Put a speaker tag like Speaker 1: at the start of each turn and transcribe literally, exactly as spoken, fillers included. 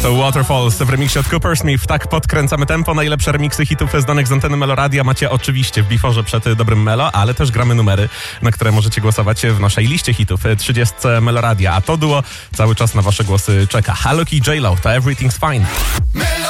Speaker 1: To Waterfalls w remiksie od Cooper Smith. Tak podkręcamy tempo. Najlepsze remiksy hitów znanych z anteny Meloradia macie oczywiście w biforze przed Dobrym Melo, ale też gramy numery, na które możecie głosować w naszej liście hitów trzydziestce Meloradia. A to duo cały czas na wasze głosy czeka. Halloki i J-Lo, to Everything's Fine.